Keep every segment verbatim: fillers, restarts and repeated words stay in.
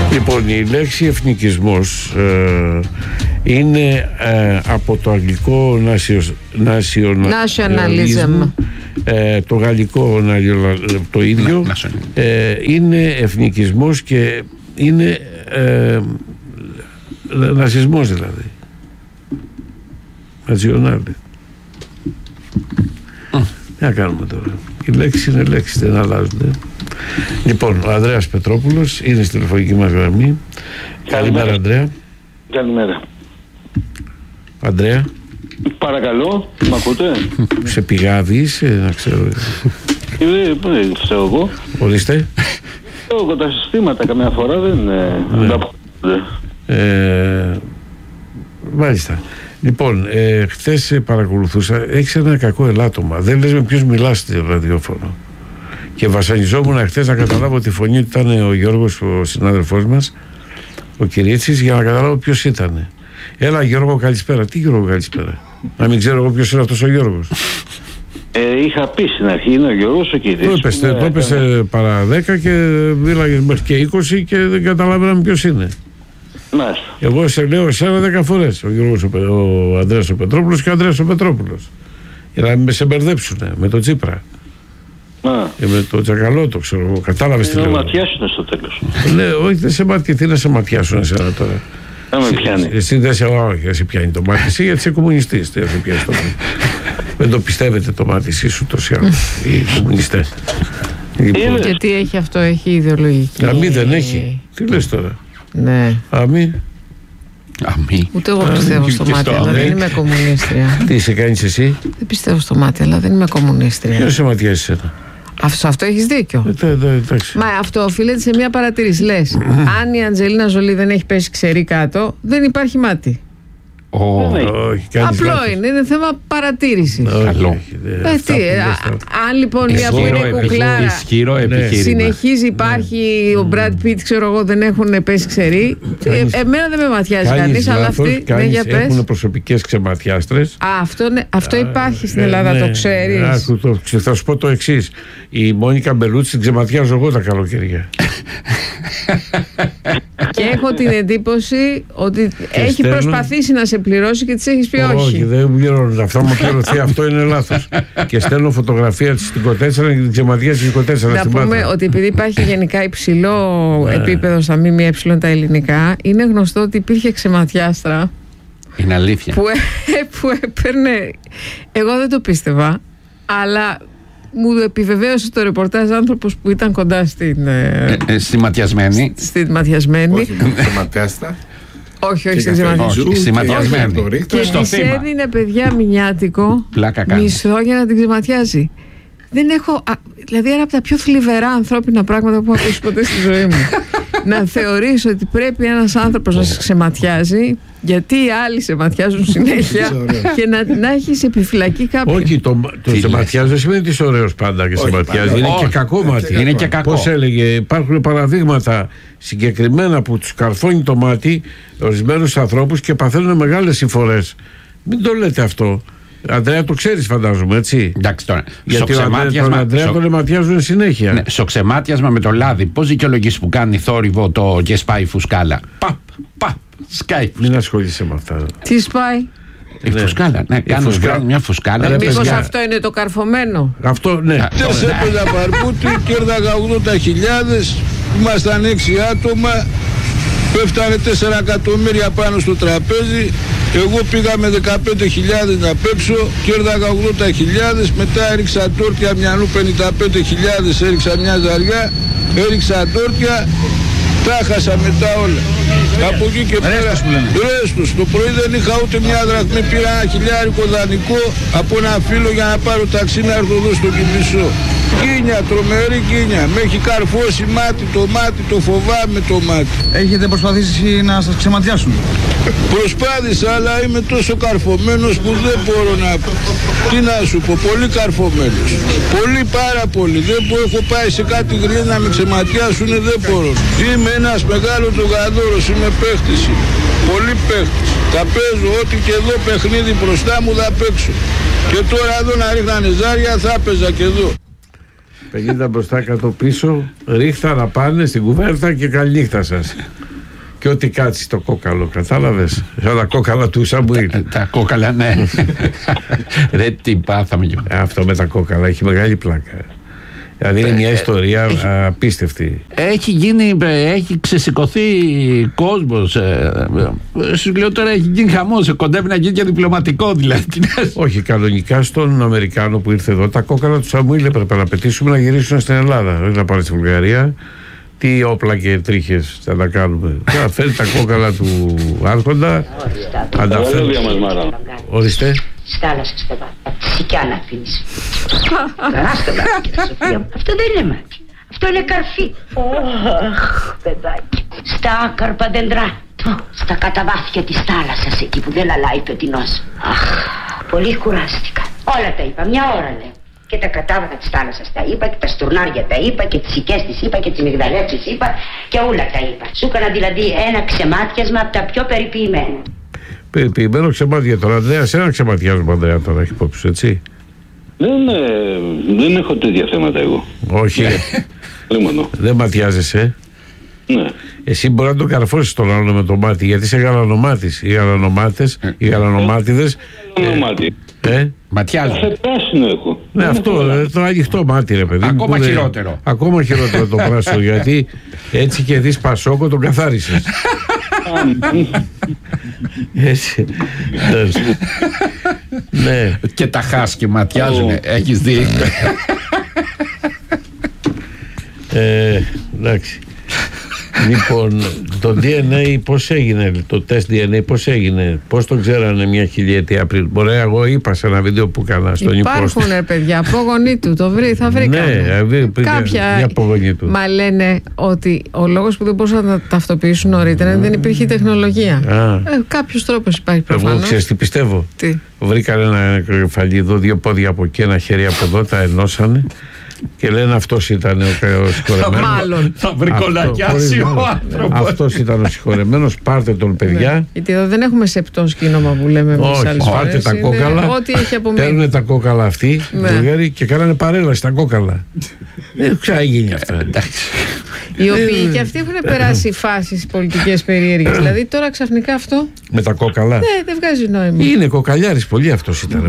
Λοιπόν, η λέξη εθνικισμός ε, είναι ε, από το αγγλικό nationalism, ε, το γαλλικό το ίδιο, ε, είναι εθνικισμός και είναι ε, ναζισμός δηλαδή. Ναζιονάλι. Τι να κάνουμε τώρα. Η λέξη είναι λέξη, δεν αλλάζουν. Λοιπόν, ο Ανδρέας Πετρόπουλος είναι στη τηλεφωνική μας γραμμή. Καλημέρα, Ανδρέα. Καλημέρα. Ανδρέα. Παρακαλώ, μ' ακούτε? Σε πηγάδι είσαι, να ξέρω. Δεν ξέρω εγώ. Ορίστε. Εγώ τα συστήματα καμιά φορά δεν ανταποκρίνονται. Ε, μάλιστα. Λοιπόν, ε, χθες παρακολουθούσα, έχεις ένα κακό ελάττωμα. Δεν λες με ποιους μιλάς στο ραδιόφωνο. Και βασανιζόμουν χθες να καταλάβω τη φωνή του ήταν ο Γιώργος, ο συνάδελφός μας, ο Κυρίτσης, για να καταλάβω ποιος ήταν. Έλα Γιώργο, καλησπέρα. Τι Γιώργο, καλησπέρα? Να μην ξέρω εγώ ποιος είναι αυτός ο Γιώργος. Ε, είχα πει στην αρχή, είναι ο Γιώργος ο Κυρίτσης. Το έπεσε παρά δέκα και μίλαγε μέχρι και είκοσι και δεν καταλάβαιναμε ποιος είναι. Μάλιστα. Εγώ σε λέω εσένα δέκα φορές. Ο Γιώργος, ο, ο Ανδρέας ο Πετρόπουλος και ο Ανδρέας ο Πετρόπουλος. Για να με σε μπερδέψουνε με το Τσίπρα. Α. Και με το Τσακαλώτο, ξέρω εγώ. Κατάλαβες τι λέω. Να ματιάσουνε στο τέλος. Ναι, όχι, δεν σε ματιάσουν. Τι να σε ματιάσουν εσένα τώρα. Να με πιάνει. Εσύ δεν σε, όχι, σε πιάνει το μάτι. Εσύ γιατί είσαι κομμουνιστής. Δεν σε πιάνει το μάτι. Δεν το πιστεύετε το μάτι εσύ σου τόσοι άλλοι. Οι κομμουνιστές. Λοιπόν. Γιατί έχει αυτό, έχει ιδεολογική. Αμή δεν έχει. Τι λες τώρα? Ναι. Αμή. Αμή. Ούτε εγώ πιστεύω στο μάτι, αλλά δεν είμαι κομμουνίστρια. Τι σε κάνεις εσύ? Δεν πιστεύω στο μάτι, αλλά δεν είμαι κομμουνίστρια. Ποιος σε ματιάζει εσένα? Σε αυτό έχεις δίκιο. Ε, τε, τε, εντάξει. Μα αυτό οφείλεται σε μια παρατήρηση. Λες, αν η Αντζελίνα Ζολί δεν έχει πέσει ξερή κάτω, δεν υπάρχει μάτι. Oh. Όχι, απλό λάθος. Είναι, είναι θέμα παρατήρηση. Καλό. Ε, τι, ε, αν λοιπόν μια που είναι κουκλάρα ισχυρό επιχείρημα. συνεχίζει, υπάρχει ο Μπραντ Πιτ, ξέρω εγώ, δεν έχουν πέσει ξερή. Ε, εμένα δεν με ματιάζει κανείς, αλλά αυτοί ναι, για πες. Έχουν προσωπικές ξεματιάστρες. Α, αυτό, ναι, αυτό υπάρχει στην Ελλάδα, ναι, το ξέρεις. Α, το, θα σου πω το εξής. Η Μόνικα Μπελούτσι την ξεματιάζω εγώ τα καλοκαίρια. Και έχω την εντύπωση ότι και έχει στέλνω... προσπαθήσει να σε πληρώσει και της έχεις πει όχι. Όχι, δεν πληρώνω. Αυτό μου πληρωθεί, αυτό είναι λάθος. Και στέλνω φωτογραφία της στην Κοτέσσερα και την ξεματιάζει στην Κοτέσσερα. Να πούμε Πάτρα. Ότι επειδή υπάρχει γενικά υψηλό επίπεδο στα ΜΜΕ τα ελληνικά, είναι γνωστό ότι υπήρχε ξεματιάστρα. Είναι αλήθεια. Που, που έπαιρνε. Εγώ δεν το πίστευα, αλλά μου επιβεβαίωσε το ρεπορτάζ άνθρωπος που ήταν κοντά στην. Ε, ε, στη ματιασμένη. Στην ματιασμένη. Όχι, στη ματιάστα. Όχι, όχι, στη ματιασμένη. Και της έδινε παιδιά μηνιάτικο μισθό για να την ξεματιάζει. Δεν έχω. Α, δηλαδή, ένα από τα πιο θλιβερά ανθρώπινα πράγματα που έχω ακούσει ποτέ στη ζωή μου. Να θεωρείς ότι πρέπει ένας άνθρωπος να σε ξεματιάζει, γιατί οι άλλοι σε ματιάζουν συνέχεια και να, να έχεις επιφυλακή κάποιον. Όχι, το, το σε ματιάζει δεν σημαίνει ότι είσαι ωραίος πάντα και σε ματιάζει. Είναι και κακό μάτι. Είναι και κακό. Πώς έλεγε, υπάρχουν παραδείγματα συγκεκριμένα που τους καρφώνει το μάτι ορισμένους ανθρώπους και παθαίνουν μεγάλες συμφορές. Μην το λέτε αυτό. Ανδρέα, το ξέρεις φαντάζομαι, έτσι. Εντάξει τώρα. Γιατί τον Ανδρέα σο... τον ματιάζουν συνέχεια. Ναι, στο ξεμάτιασμα με το λάδι, πώς δικαιολογείς που κάνει θόρυβο το και σπάει φουσκάλα? Παπ, παπ, σκάει. Μην ασχολείσαι με αυτά. Τι σπάει? Η ναι. φουσκάλα, ναι, κάνω φουσκα... μια φουσκάλα. Μήπως αυτό είναι το καρφωμένο? Αυτό, ναι. Τες έπαιζα παρπούτι, κέρδαγα ογδόντα χιλιάδες, ήμασταν έξι άτομα, πέφτανε τέσσερα εκατομμύρια πάνω στο τραπέζι. Εγώ πήγα με δεκαπέντε χιλιάδες να παίξω, κέρδαγα ογδόντα χιλιάδες, μετά έριξα τόρτια μυαλού πενήντα πέντε χιλιάδες, έριξα μια ζαριά, έριξα τόρτια, τα χάσα μετά όλα. Από εκεί και πέρα, ρέστος. Το πρωί δεν είχα ούτε μια δραχμή, πήρα ένα χιλιάρικο δανεικό από ένα φίλο για να πάρω ταξί να έρθω εδώ στο Κηφισό. Κίνια, τρομερή κίνια. Με έχει καρφώσει μάτι το μάτι, το φοβάμαι το μάτι. Έχετε προσπαθήσει να σας ξεματιάσουν? Προσπάθησα, αλλά είμαι τόσο καρφωμένος που δεν μπορώ να... Τι να σου πω, πολύ καρφωμένος. Πολύ, πάρα πολύ. Δεν μπορώ, έχω πάει σε κάτι γριές να με ξεματιάσουν, δεν μπορώ. Είμαι ένας μεγάλος τζογαδόρος, είμαι παίχτης. Πολύ παίχτης. Θα παίζω ό,τι και εδώ παιχνίδι μπροστά μου θα παίξω. Και τώρα εδώ να ρίχνανε ζάρια θα έπαιζα και εδώ. πενήντα μπροστά, εκατό πίσω. Ρίχτα να πάνε στην κουβέρτα και καληνύχτα σας. Και ό,τι κάτσει το κόκαλο, κατάλαβες. Σαν τα κόκαλα του Σαμουήλ. Τα κόκαλα, ναι. Ρε τι πάθαμε κι αυτό με τα κόκαλα έχει μεγάλη πλάκα. Δηλαδή είναι μια ιστορία έχει, απίστευτη. Έχει γίνει, έχει ξεσηκωθεί κόσμος. Σου λέω τώρα έχει γίνει χαμός. Κοντεύει να γίνει και διπλωματικό δηλαδή. Όχι, κανονικά στον Αμερικάνο που ήρθε εδώ, τα κόκαλα του Σαμουήλ έπρεπε να πετήσουμε να γυρίσουν στην Ελλάδα. Όχι να πάνε στη Βουλγαρία. Τι όπλα και τρίχες θα τα κάνουμε. Θα φέρει τα κόκαλα του Άρχοντα. Ανταφέρει. Ορίστε. Στάλασες τα βάθη, σικιά να αφήνεις. Καράστα μπράβο κύριε Σοφία μου. Αυτό δεν είναι μάτι. Αυτό είναι καρφί. Αχ, παιδάκι. Στα άκαρπα δέντρα. Στα καταβάθια της θάλασσας εκεί που δεν λαλάει πετεινός. Αχ, πολύ κουράστηκα. Όλα τα είπα, μια ώρα λέω. Και τα κατάβαθα της θάλασσας τα είπα και τα στουρνάρια τα είπα και τις σικές τις είπα και τις μυγδαλιές τις είπα και όλα τα είπα. Σου έκανα δηλαδή ένα ξεμάτιασμα από τα πιο περιποιημένα. Περιποιημένο ξεμάτια τώρα, Ανδρέα, σε ένα ξεματιάζουμε, Ανδρέα, τώρα έχει υπόψη, έτσι. Δεν, ε, δεν έχω τέτοια θέματα εγώ. Όχι. Δεν ματιάζεσαι. Ναι. Εσύ μπορεί να τον καρφώσεις τον άλλον με το μάτι, γιατί είσαι γαλανομάτης. Οι γαλανομάτες, οι γαλανομάτιδες. Γαλανομάτι. Ε, ματιάζουν. Κάθε πράσινο έχω. Ναι, αυτό, το ανοιχτό μάτι, ρε παιδί. Ακόμα είναι, χειρότερο. Ακόμα χειρότερο το πράσινο, γιατί έτσι και δεις Πασόκο τον καθάρισες. Έτσι. Ναι. Και τα χάσκι ματιάζουν. Έχεις δει. Ε, εντάξει. Λοιπόν, το ντι εν έι πώς έγινε, το τεστ ντι εν έι πώς έγινε, πώς το ξέρανε μια χιλιετία πριν. Μπορεί, εγώ είπα σε ένα βίντεο που έκανα στον υπόστο. Υπάρχουν ρε παιδιά, απόγονοί του, το βρει, θα βρει ναι, κάποια. Μια απόγονή του. Μα λένε ότι ο λόγος που δεν μπορούσαν να τα ταυτοποιήσουν νωρίτερα είναι δεν υπήρχε τεχνολογία. Ε, κάποιος τρόπος υπάρχει προφανώς. Εγώ ξέρεις τι πιστεύω. Τι? Βρήκαν ένα κεφαλί εδώ, δύο πόδια από εκεί, ένα χέρι από εδώ, τα ενώσανε. Και λένε αυτός ήταν ο, ο συγχωρεμένος. Μάλλον. Θα βρει κολακιάσει ο άνθρωπος. Αυτός ήταν ο συγχωρεμένος. Πάρτε τον, παιδιά. Ναι. Γιατί εδώ δεν έχουμε σεπτό σκήνομα που λέμε εμείς άλλες φορές. Πάρτε τα κόκαλα. Ό,τι έχει απομείνει. Παίρνουν τα κόκαλα αυτοί ναι. Και κάνανε παρέλαση τα κόκαλα. Δεν ξαναγίνει αυτό. Οι οποίοι και αυτοί έχουν περάσει φάσεις πολιτικές περίεργες. Δηλαδή τώρα ξαφνικά αυτό. Με τα κόκαλα. Ναι, δεν βγάζει νόημα. Είναι κοκαλιάρης πολύ αυτός ήταν.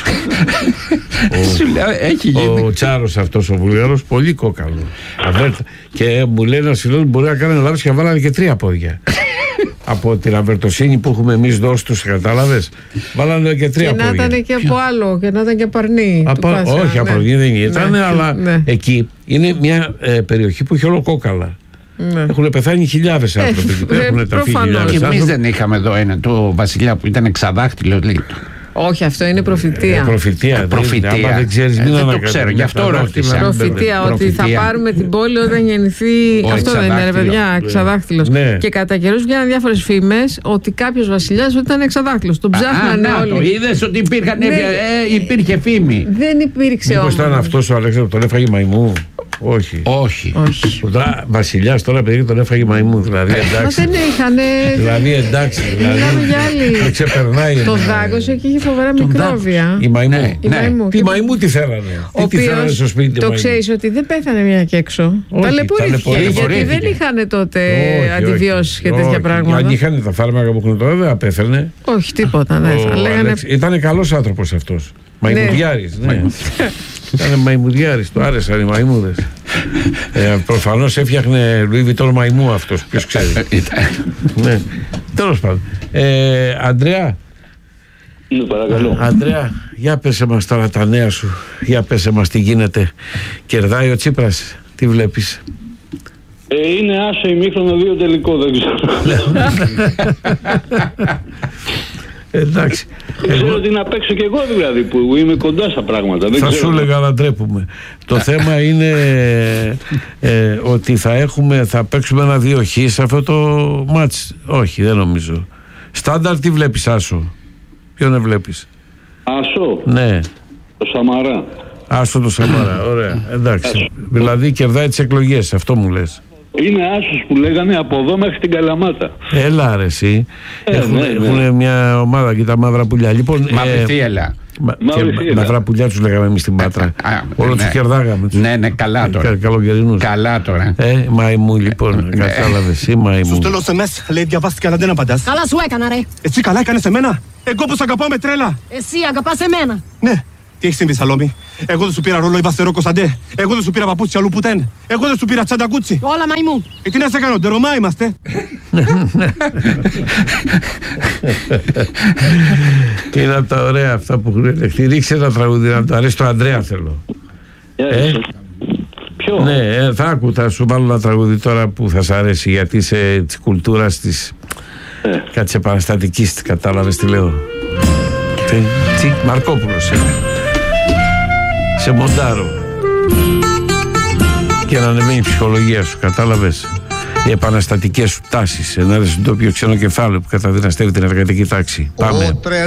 Ο Τσάρος αυτός ο Βουλγαρός πολύ κόκαλο. Και μου λέει ένα φίλο μπορεί να κάνει λάθος και βάλανε και τρία πόδια. Από την αβερτοσύνη που έχουμε εμείς δώσει τους, κατάλαβες. Βάλανε και τρία πόδια. Και να ήταν και από άλλο, και να ήταν και παρνί. Όχι, απαρνί δεν ήταν, αλλά εκεί είναι μια περιοχή που έχει όλο κόκαλα. Έχουν πεθάνει χιλιάδες άνθρωποι. Έχουν ταφεί χιλιάδες άνθρωποι. Και εμείς δεν είχαμε εδώ ένα, το Βασιλιά που ήταν εξαδάχτυλο, λέει. Όχι, αυτό είναι προφητεία. Ε, προφητεία. Ε, προφητεία. Δεν, δεν ξέρεις, ε, μην δεν το ξέρω, γι' αυτό ρώτησα. Προφητεία, ότι προφητεία. Θα πάρουμε την πόλη όταν γεννηθεί. Ο αυτό δεν είναι, ρε παιδιά, εξαδάχτυλος. Ναι. Και κατά καιρούς βγαίναν διάφορες φήμες ότι κάποιος βασιλιάς ήταν εξαδάχτυλος. Τον ψάχνανε Α, όλοι. Το είδες ότι υπήρχαν, ναι. ε, υπήρχε φήμη. Δεν υπήρξε όμως. Μήπως ήταν αυτός ο Αλέξανδρος, τον έφαγε μαϊμού. Όχι. Όχι. Όχι. Τώρα βασιλιάς τώρα παιδί τον έφαγε μαϊμού. Δηλαδή εντάξει. Μα δεν είχανε. Δηλαδή εντάξει. Δηλαδή ξεπερνάει. Το δάγκωσε και είχε φοβερά μικρόβια. Η μαϊμού. Η μαϊμού τι θέλανε. Τι θέλανε στο σπίτι. Το ξέρεις ότι δεν πέθανε μια και έξω. Ταλαιπωρήθηκε. Γιατί δεν είχαν τότε αντιβιώσεις και τέτοια πράγματα. Αν είχαν τα φάρμακα που έχουν τώρα δεν πέθανε. Όχι, τίποτα. Ήταν καλός άνθρωπος αυτός. Μαϊμουδιάρης, ναι. Ήταν μαϊμουδιάρης, του άρεσαν οι μαϊμούδες. ε, προφανώς έφτιαχνε Λουί Βιτόν μαϊμού αυτός, ποιος ξέρει. Ναι, τέλος πάντων. Ε, Ανδρέα. Ναι, παρακαλώ. Ανδρέα, για πέσε μας τώρα τα νέα σου. Για πέσε μας τι γίνεται. Κερδάει ο Τσίπρας, τι βλέπεις? Ε, είναι άσο ημίχρονο δύο τελικό, δεν ξέρω. Εντάξει. Ξέρω εγώ... ότι να παίξω και εγώ δηλαδή που είμαι κοντά στα πράγματα. Δεν θα ξέρω. Σου έλεγα να ντρέπουμε. Το θέμα είναι ε, ότι θα έχουμε, θα παίξουμε ένα δύο χ σε αυτό το μάτς. Όχι, δεν νομίζω. Στάνταρ τι βλέπεις, Άσο? Ποιον βλέπεις? Άσο. Ναι. Το Σαμαρά. Άσο το Σαμαρά, ωραία. Εντάξει. Άσο. Δηλαδή κερδάει τις εκλογές, αυτό μου λες. Είναι άσος που λέγανε από εδώ μέχρι την Καλαμάτα. Έλα ρε εσύ. Ε, έχουν ναι, ναι. έχουν μια ομάδα και τα μαύρα πουλιά. Λοιπόν, Μαύρη θύελα. Μα, και μαυρά πουλιά τους λέγαμε εμείς στην Πάτρα. Όλο τους κερδάγαμε. Ναι, ναι, καλά τώρα. Καλοκαιρινούς. Καλά τώρα. Ε, μαϊμού λοιπόν, κατάλαβες, ή μαϊμού. Σου στέλνω σε μες, λέει διαβάστηκε αλλά δεν απαντάς. Καλά σου έκανα ρε. Εσύ καλά έκανες εμένα. Εγώ που σ' αγαπάω με τρέλα. Εσύ αγαπάς εμένα. Ναι. Τι έχει συμβεί, Σαλόμη? Εγώ δεν σου πήρα ρόλο Ιβαστερό Κωνσταντέ. Εγώ δεν σου πήρα παπούτσι αλλού που τέν. Εγώ δεν σου πήρα τσάντα κούτσι. Όλα μαϊμού. Ε, τι να σε κάνω, ντερομά είμαστε. Είναι από τα ωραία αυτά που έχουν ελεγχθεί. Ρίξε ένα τραγούδι να το αρέσει, το Ανδρέα θέλω. Ε, ποιο? Ναι, ε, θα άκου, θα σου βάλω ένα τραγούδι τώρα που θα σ' αρέσει γιατί είσαι της κουλτούρας της ε. κάτι της επαναστατικής, κατάλαβες τι λέω. Τι, Μαρκόπουλος είναι. Σε μοντάρω. Και να ανεβαίνει η ψυχολογία σου, κατάλαβες. Οι επαναστατικές σου τάσεις. Ένα συνειδητοποιώ ξένο κεφάλαιο που καταδυναστεύει την εργατική τάξη. Πάμε.